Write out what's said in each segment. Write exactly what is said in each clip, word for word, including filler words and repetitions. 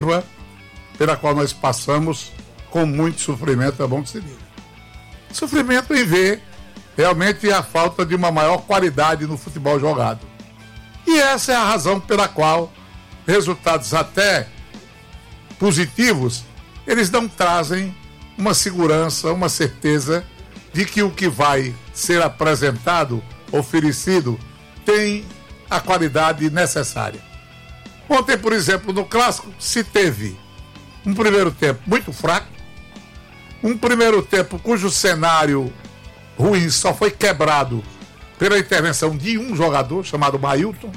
curva pela qual nós passamos com muito sofrimento, é bom que se diga. Sofrimento em ver realmente a falta de uma maior qualidade no futebol jogado. E essa é a razão pela qual resultados até positivos, eles não trazem uma segurança, uma certeza de que o que vai ser apresentado, oferecido, tem a qualidade necessária. Ontem, por exemplo, no Clássico, se teve um primeiro tempo muito fraco, um primeiro tempo cujo cenário ruim só foi quebrado pela intervenção de um jogador chamado Mailton,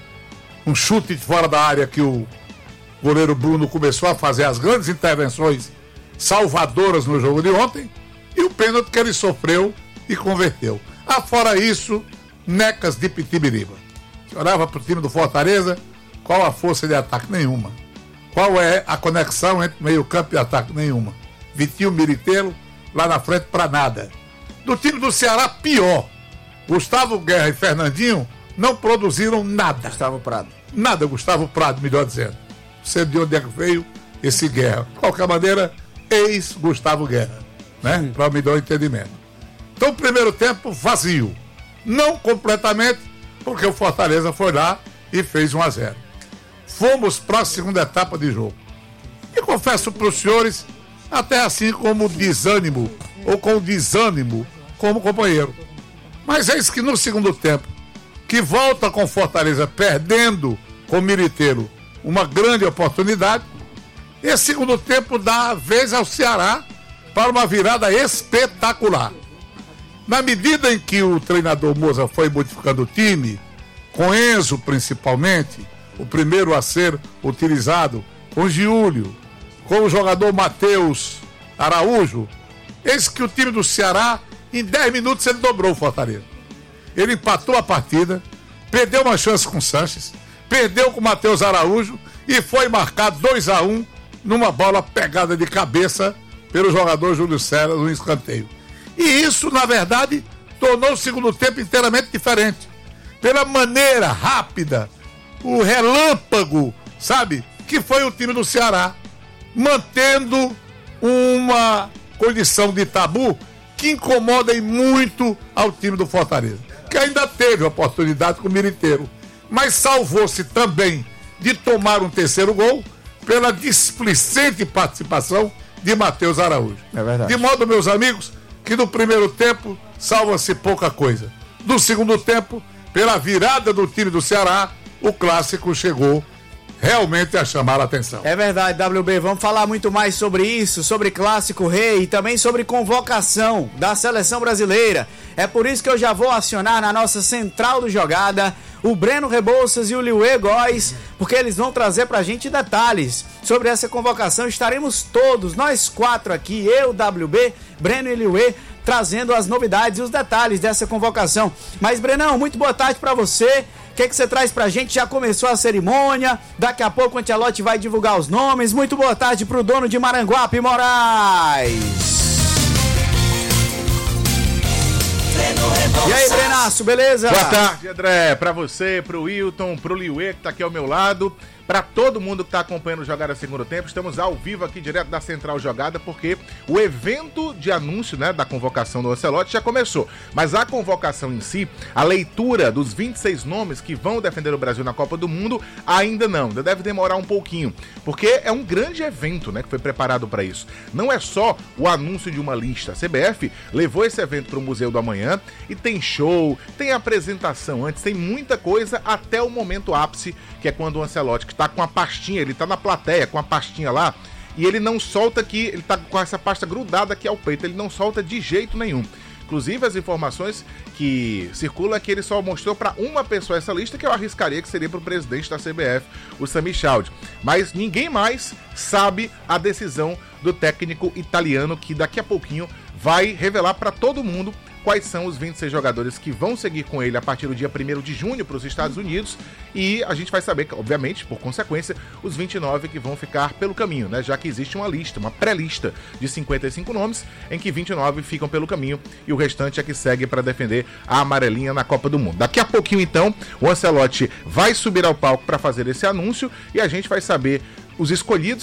um chute de fora da área que o goleiro Bruno começou a fazer as grandes intervenções salvadoras no jogo de ontem, e o pênalti que ele sofreu e converteu. Afora isso, necas de Pitibiriba. Você olhava para o time do Fortaleza, qual a força de ataque? Nenhuma. Qual é a conexão entre meio campo e ataque? Nenhuma. Vitinho Militeiro lá na frente para nada. Do time do Ceará, pior. Gustavo Guerra e Fernandinho não produziram nada. Gustavo Prado. Nada, Gustavo Prado, melhor dizendo. Não sei de onde é que veio esse Guerra. De qualquer maneira, ex-Gustavo Guerra, né? Para me dar um entendimento. Então, o primeiro tempo vazio. Não completamente, porque o Fortaleza foi lá e fez um a zero. Fomos para a segunda etapa de jogo. E confesso para os senhores, até assim como desânimo, ou com desânimo, como companheiro. Mas eis que no segundo tempo, que volta com Fortaleza perdendo com o Militeiro uma grande oportunidade, esse segundo tempo dá a vez ao Ceará para uma virada espetacular. Na medida em que o treinador Moza foi modificando o time, com Enzo principalmente, o primeiro a ser utilizado, com Giúlio, com o jogador Matheus Araújo, eis que o time do Ceará, em dez minutos, ele dobrou o Fortaleza. Ele empatou a partida, perdeu uma chance com o Sanches, perdeu com o Matheus Araújo e foi marcado dois a um numa bola pegada de cabeça pelo jogador Júlio César no escanteio. E isso, na verdade, tornou o segundo tempo inteiramente diferente. Pela maneira rápida, o relâmpago, sabe, que foi o time do Ceará, mantendo uma condição de tabu que incomoda muito ao time do Fortaleza, que ainda teve oportunidade com o Militeiro, mas salvou-se também de tomar um terceiro gol pela displicente participação de Matheus Araújo. É verdade. De modo, meus amigos, que no primeiro tempo salva-se pouca coisa. No segundo tempo, pela virada do time do Ceará, o clássico chegou realmente a chamar a atenção. É verdade, W B, vamos falar muito mais sobre isso, sobre Clássico Rei e também sobre convocação da Seleção Brasileira. É por isso que eu já vou acionar na nossa central do Jogada o Breno Rebouças e o Liuê Góes, porque eles vão trazer pra gente detalhes sobre essa convocação. Estaremos todos, nós quatro aqui, eu, W B, Breno e Liuê, trazendo as novidades e os detalhes dessa convocação. Mas, Brenão, muito boa tarde pra você. O que, que você traz pra gente? Já começou a cerimônia, daqui a pouco o Ancelotti vai divulgar os nomes. Muito boa tarde pro dono de Maranguape, Moraes. E aí, Brenaço, beleza? Boa tarde, André, pra você, pro Wilton, pro Liuê, que tá aqui ao meu lado, pra todo mundo que tá acompanhando o Jogada Segundo Tempo. Estamos ao vivo aqui, direto da Central Jogada, porque o evento de anúncio, né, da convocação do Ancelotti já começou, mas a convocação em si, a leitura dos vinte e seis nomes que vão defender o Brasil na Copa do Mundo, ainda não, ainda deve demorar um pouquinho, porque é um grande evento, né, que foi preparado para isso. Não é só o anúncio de uma lista. A C B F levou esse evento para o Museu do Amanhã e tem show, tem apresentação antes, tem muita coisa até o momento ápice, que é quando o Ancelotti, que tá com a pastinha, ele tá na plateia com a pastinha lá, e ele não solta aqui, ele tá com essa pasta grudada aqui ao peito, ele não solta de jeito nenhum. Inclusive, as informações que circulam é que ele só mostrou para uma pessoa essa lista, que eu arriscaria que seria para o presidente da C B F, o Sami Khedira. Mas ninguém mais sabe a decisão do técnico italiano, que daqui a pouquinho vai revelar para todo mundo quais são os vinte e seis jogadores que vão seguir com ele a partir do dia primeiro de junho para os Estados Unidos, e a gente vai saber, obviamente, por consequência, os vinte e nove que vão ficar pelo caminho, né? Já que existe uma lista, uma pré-lista de cinquenta e cinco nomes, em que vinte e nove ficam pelo caminho e o restante é que segue para defender a amarelinha na Copa do Mundo. Daqui a pouquinho, então, o Ancelotti vai subir ao palco para fazer esse anúncio e a gente vai saber os escolhidos